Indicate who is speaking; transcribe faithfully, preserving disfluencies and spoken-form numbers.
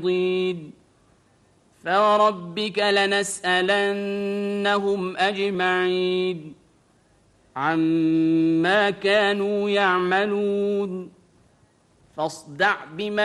Speaker 1: فوربك لنسألنهم أجمعين عما كانوا يعملون فاصدع بما